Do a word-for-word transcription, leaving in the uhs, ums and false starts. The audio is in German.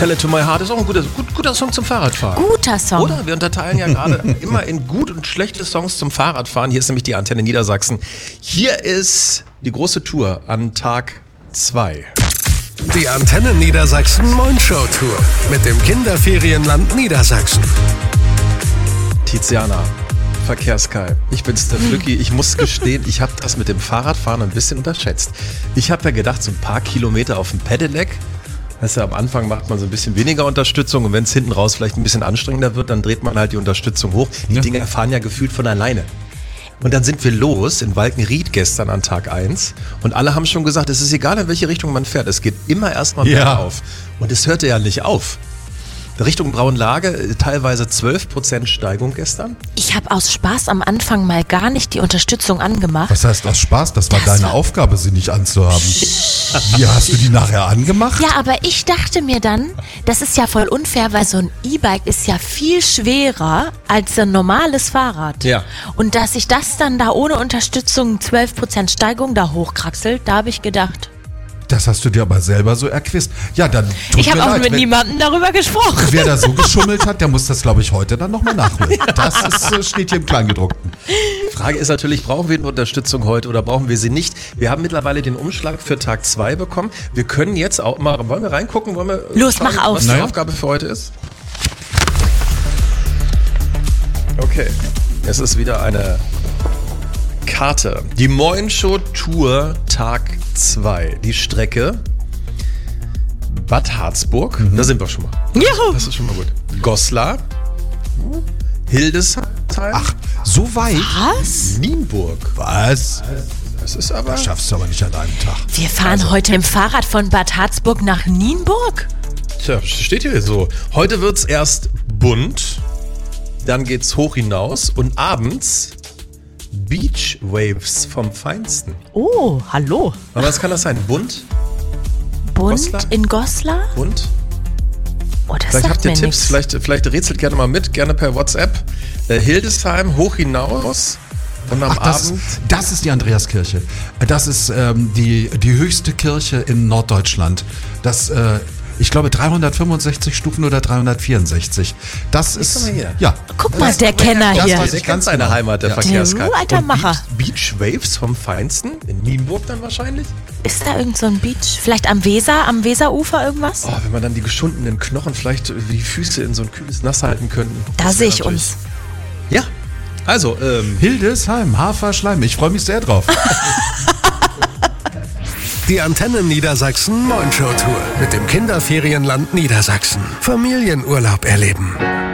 Tell It To My Heart ist auch ein guter, gut, guter Song zum Fahrradfahren. Guter Song. Oder? Wir unterteilen ja gerade immer in gut und schlechte Songs zum Fahrradfahren. Hier ist nämlich die Antenne Niedersachsen. Hier ist die große Tour an Tag zwei. Die Antenne Niedersachsen Moin Show Tour mit dem Kinderferienland Niedersachsen. Tiziana, Verkehrskai. Ich bin's, der Flücki. Ich muss gestehen, ich habe das mit dem Fahrradfahren ein bisschen unterschätzt. Ich habe ja gedacht, so ein paar Kilometer auf dem Pedelec. Weißt du, am Anfang macht man so ein bisschen weniger Unterstützung und wenn es hinten raus vielleicht ein bisschen anstrengender wird, dann dreht man halt die Unterstützung hoch. Die ja. Dinger fahren ja gefühlt von alleine. Und dann sind wir los in Walkenried gestern an Tag eins und alle haben schon gesagt, es ist egal, in welche Richtung man fährt, es geht immer erstmal ja. bergauf. Und es hörte ja nicht auf. Richtung Braunlage, teilweise zwölf Prozent Steigung gestern. Ich habe aus Spaß am Anfang mal gar nicht die Unterstützung angemacht. Was heißt aus Spaß? Das war das deine war Aufgabe, sie nicht anzuhaben. Wie hast du die nachher angemacht? Ja, aber ich dachte mir dann, das ist ja voll unfair, weil so ein E-Bike ist ja viel schwerer als ein normales Fahrrad. Ja. Und dass ich das dann da ohne Unterstützung zwölf Prozent Steigung da hochkraxelt, da habe ich gedacht. Das hast du dir aber selber so erquist. Ja, dann tut Ich habe auch leid, mit wenn, niemandem darüber gesprochen. Wer da so geschummelt hat, der muss das, glaube ich, heute dann nochmal nachholen. Das ist, steht hier im Kleingedruckten. Die Frage ist natürlich, brauchen wir eine Unterstützung heute oder brauchen wir sie nicht? Wir haben mittlerweile den Umschlag für Tag zwei bekommen. Wir können jetzt auch mal, wollen wir reingucken? Wollen wir Los, schauen, mach auf. was die Naja. Aufgabe für heute ist? Okay, es ist wieder eine Karte. Die Moin Show Tour Tag zwei. Die Strecke Bad Harzburg, mhm. da sind wir schon mal. Juhu. Das ist schon mal gut. Goslar, Hildesheim. Ach, so weit? Was? Nienburg. Was? Das ist aber... Das schaffst du aber nicht an einem Tag. Wir fahren Also. heute im Fahrrad von Bad Harzburg nach Nienburg? Tja, steht hier so. Heute wird's erst bunt, dann geht's hoch hinaus und abends Beach Waves vom Feinsten. Oh, hallo. Aber was kann das sein? Bunt? Bunt Goslar? in Goslar? Bunt? Oh, das Vielleicht sagt habt ihr mir Tipps, nichts. vielleicht, vielleicht rätselt gerne mal mit, gerne per WhatsApp. Äh, Hildesheim, hoch hinaus und am Ach, das, Abend... das ist die Andreaskirche. Das ist ähm, die, die höchste Kirche in Norddeutschland. Das, äh, ich glaube, dreihundertfünfundsechzig Stufen oder dreihundertvierundsechzig. Das ist, Guck mal hier. ja. Guck mal, der Kenner das hier. weiß Der ich kennt ganz seine genau. Heimat, der Ja. Verkehrskarte. Der alter Und Macher. Beach, Beach Waves vom Feinsten, in Nienburg dann wahrscheinlich. Ist da irgend so ein Beach? Vielleicht am Weser, am Weserufer irgendwas? Oh, wenn man dann die geschundenen Knochen vielleicht die Füße in so ein kühles Nass halten könnten. Da Das sehe wär ich natürlich- uns. Ja, also, ähm, Hildesheim, Haferschleim. Ich freue mich sehr drauf. Die Antenne Niedersachsen Moin Show Tour mit dem Kinderferienland Niedersachsen. Familienurlaub erleben.